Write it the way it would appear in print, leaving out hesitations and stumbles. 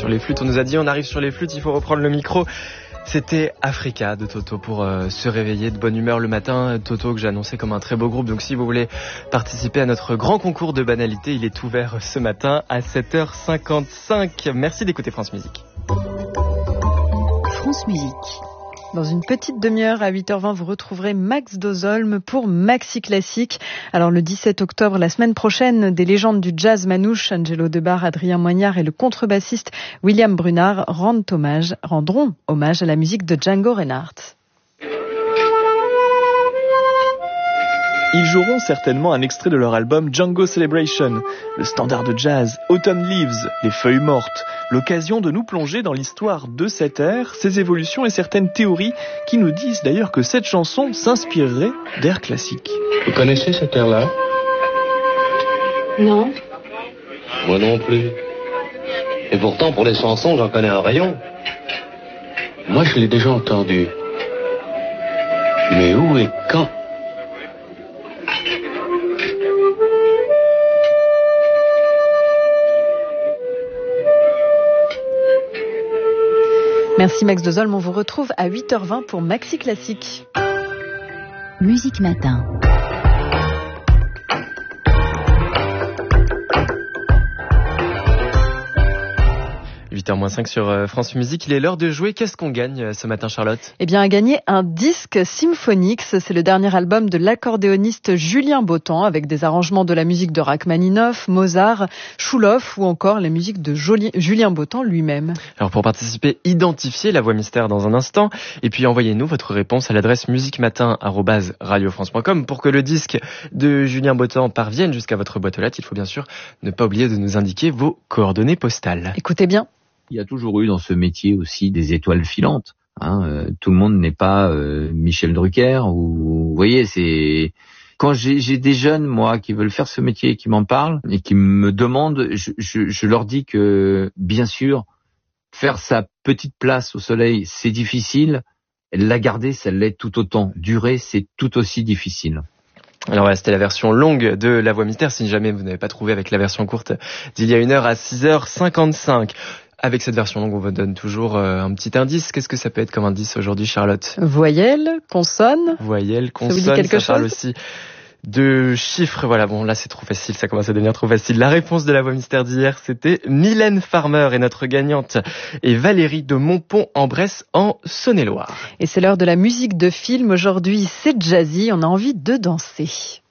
sur les flûtes. On nous a dit on arrive sur les flûtes, il faut reprendre le micro. C'était Africa de Toto pour se réveiller de bonne humeur le matin. Toto que j'ai annoncé comme un très beau groupe. Donc si vous voulez participer à notre grand concours de banalité, il est ouvert ce matin à 7h55. Merci d'écouter France Musique. France Musique. Dans une petite demi-heure à 8h20, vous retrouverez Max Dozolm pour Maxi Classique. Alors le 17 octobre, la semaine prochaine, des légendes du jazz manouche, Angelo Debar, Adrien Moignard et le contrebassiste William Brunard rendront hommage à la musique de Django Reinhardt. Ils joueront certainement un extrait de leur album Django Celebration, le standard de jazz, Autumn Leaves, les feuilles mortes, l'occasion de nous plonger dans l'histoire de cette ère, ses évolutions et certaines théories qui nous disent d'ailleurs que cette chanson s'inspirerait d'airs classiques. Vous connaissez cette air-là ? Non. Moi non plus. Et pourtant, pour les chansons, j'en connais un rayon. Moi, je l'ai déjà entendu. Mais où et quand ? Merci Max Dozolm, on vous retrouve à 8h20 pour Maxi Classique. Musique Matin. 8h-5 sur France Musique. Il est l'heure de jouer. Qu'est-ce qu'on gagne ce matin, Charlotte ? Eh bien, à gagner un disque Symphonix. C'est le dernier album de l'accordéoniste Julien Bautan avec des arrangements de la musique de Rachmaninoff, Mozart, Schulhoff ou encore la musique de Julien Bautan lui-même. Alors pour participer, identifiez la voix mystère dans un instant et puis envoyez-nous votre réponse à l'adresse musiquematin@radiofrance.com. Pour que le disque de Julien Bautan parvienne jusqu'à votre boîte aux lettres, il faut bien sûr ne pas oublier de nous indiquer vos coordonnées postales. Écoutez bien. Il y a toujours eu dans ce métier aussi des étoiles filantes. Tout le monde n'est pas Michel Drucker. Ou vous voyez, c'est quand j'ai des jeunes moi qui veulent faire ce métier, qui m'en parlent et qui me demandent, je leur dis que bien sûr faire sa petite place au soleil c'est difficile. La garder, ça l'est tout autant. Durer, c'est tout aussi difficile. Alors voilà, c'était la version longue de La Voix Mystère, si jamais vous n'avez pas trouvé avec la version courte d'il y a une heure à 6h55. Avec cette version longue, on vous donne toujours un petit indice. Qu'est-ce que ça peut être comme indice aujourd'hui, Charlotte ? Voyelle, consonne. Voyelle, consonne, ça vous dit quelque ça parle chose ? aussi de chiffres. Voilà, bon là c'est trop facile, ça commence à devenir trop facile. La réponse de La Voix Mystère d'hier, c'était Mylène Farmer et notre gagnante est Valérie de Montpont-en-Bresse en Saône-et-Loire. Et c'est l'heure de la musique de film. Aujourd'hui, c'est jazzy, on a envie de danser.